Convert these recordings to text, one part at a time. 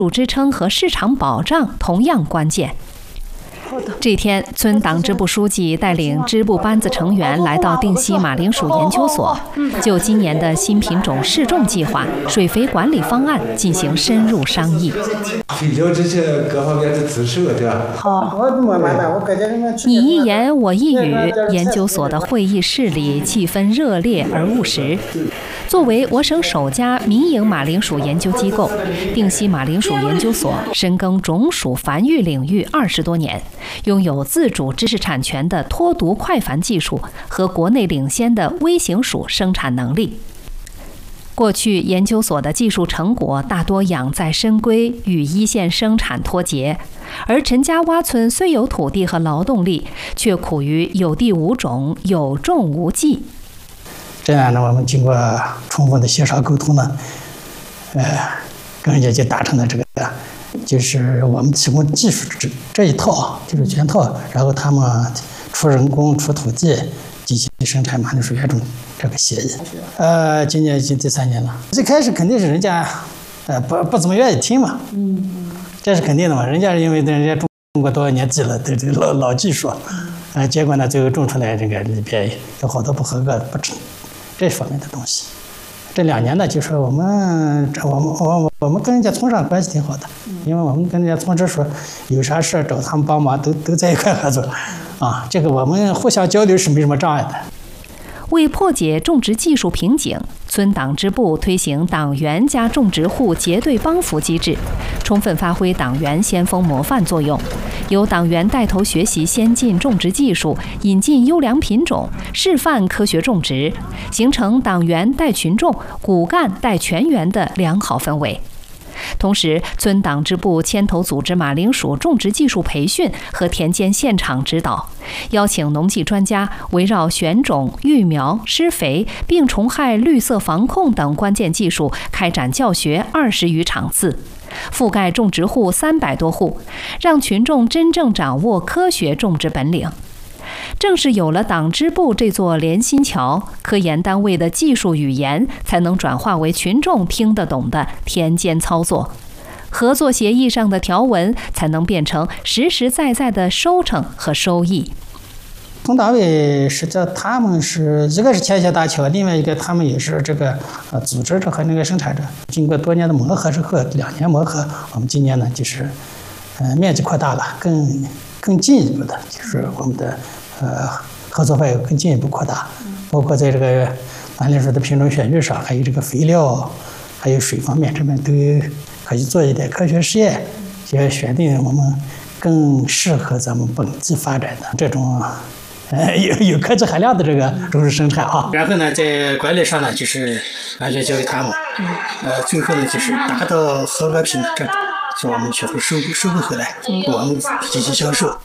支撑和市场保障同样关键。这天，村党支部书记带领支部班子成员来到定西马铃薯研究所，就今年的新品种试种计划、水肥管理方案进行深入商议。 追求这些各方面的知识，对吧？ 好， 你一言我一语，研究所的会议室里气氛热烈而务实。作为我省首家民营马铃薯研究机构，定西马铃薯研究所深耕种薯繁育领域20多年，拥有自主知识产权的脱毒快繁技术和国内领先的微型薯生产能力。过去研究所的技术成果大多养在深闺，与一线生产脱节，而陈家洼村虽有土地和劳动力，却苦于有地无种，有种无技。 这样呢，我们经过充分的协商沟通呢，跟人家就达成了这个，就是我们提供技术这一套，就是全套，然后他们出人工、出土地，进行生产马铃薯原种这个协议。今年已经第3年了。最开始肯定是人家，不怎么愿意听嘛，这是肯定的嘛。人家因为人家种过多少年地了，对这个老技术，结果呢，最后种出来这个里边有好多不合格的、不成这方面的东西。这2年呢，就是我们跟人家村上关系挺好的，因为我们跟人家村支书有啥事找他们帮忙，都在一块合作，这个我们互相交流是没什么障碍的。 为破解种植技术瓶颈，村党支部推行党员加种植户结对帮扶机制，充分发挥党员先锋模范作用。由党员带头学习先进种植技术，引进优良品种，示范科学种植，形成党员带群众、骨干带全员的良好氛围。同时，村党支部牵头组织马铃薯种植技术培训和田间现场指导，邀请农技专家围绕选种、育苗、施肥、病虫害、绿色防控等关键技术开展教学20余场次，覆盖种植户300多户，让群众真正掌握科学种植本领。正是有了党支部这座连心桥，科研单位的技术语言才能转化为群众听得懂的田间操作，合作协议上的条文才能变成实实在在的收成和收益。 村党委实际上他们是一个是牵线搭桥，另外一个他们也是这个组织者和那个生产者，经过多年的磨合之后，2年磨合，我们今年呢就是面积扩大了，更进一步的就是我们的合作范围更进一步扩大，包括在这个马铃薯的品种选育上，还有这个肥料，还有水方面，这边都可以做一点科学实验，也选定我们更适合咱们本地发展的这种有科技含量的这个种植生产啊。然后呢，在管理上呢，就是完全交给他们，最后呢就是达到合格品质，是我们全部收购回来，我们进行销售。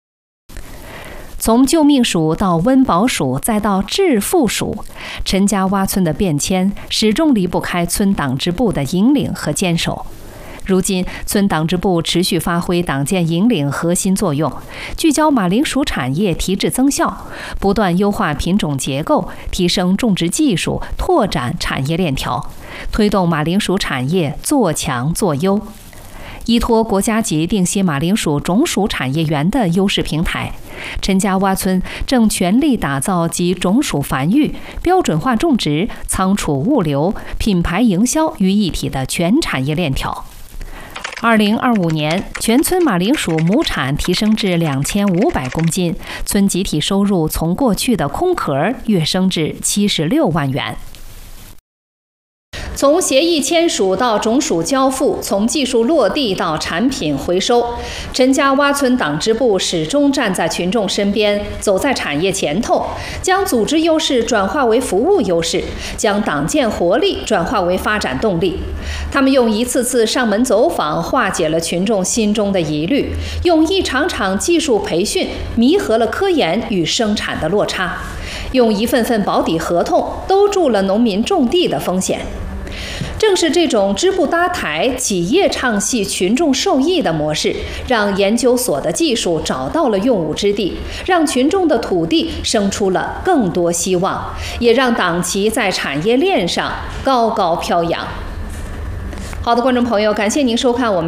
从救命薯到温饱薯，再到致富薯，陈家洼村的变迁始终离不开村党支部的引领和坚守。如今，村党支部持续发挥党建引领核心作用，聚焦马铃薯产业提质增效，不断优化品种结构，提升种植技术，拓展产业链条，推动马铃薯产业做强做优。依托国家级定西马铃薯种薯产业园的优势平台，陈家洼村正全力打造集种薯繁育、标准化种植、仓储物流、品牌营销于一体的全产业链条。2025年，全村马铃薯亩产提升至2500公斤，村集体收入从过去的空壳跃升至76万元。从协议签署到种薯交付，从技术落地到产品回收，陈家洼村党支部始终站在群众身边，走在产业前头，将组织优势转化为服务优势，将党建活力转化为发展动力。他们用一次次上门走访化解了群众心中的疑虑，用一场场技术培训弥合了科研与生产的落差，用一份份保底合同兜住了农民种地的风险。正是这种支部搭台、企业唱戏、群众受益的模式，让研究所的技术找到了用武之地，让群众的土地生出了更多希望，也让党旗在产业链上高高飘扬。好。 好的，观众朋友，感谢您收看我们